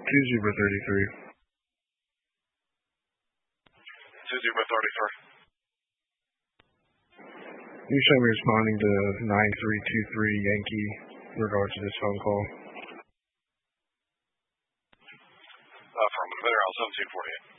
2033. 2033. You show me responding to 9323 Yankee in regards to this phone call. From Mineral 1748.